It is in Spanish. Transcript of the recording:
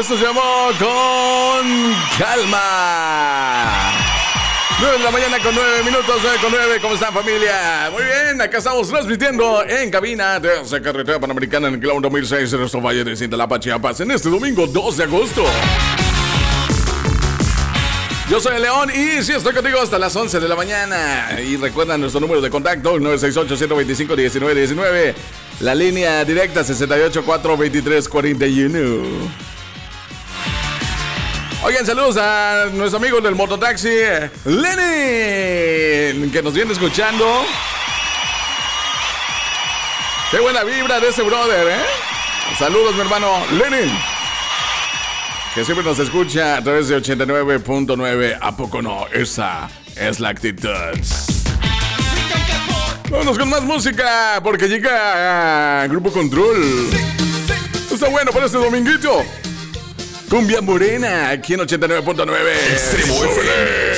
Esto se llamó Con Calma. 9 de la mañana con 9 minutos, 9 con 9. ¿Cómo están, familia? Muy bien, acá estamos transmitiendo en cabina desde Carretera Panamericana en el kilómetro 1006 en nuestro valle de Cintalapa, Chiapas, en este domingo 2 de agosto. Yo soy el León y sí estoy contigo hasta las 11 de la mañana. Y recuerda nuestro número de contacto, 968-125-1919. La línea directa 684-2341. Oigan, saludos a nuestro amigo del mototaxi, Lenin, que nos viene escuchando. Qué buena vibra de ese brother, ¿eh? Saludos, mi hermano Lenin, que siempre nos escucha a través de 89.9. ¿A poco no? Esa es la actitud. Vámonos con más música, porque llega Grupo Control. Está bueno para este dominguito. Cumbia Morena, aquí en 89.9. Extremo FM.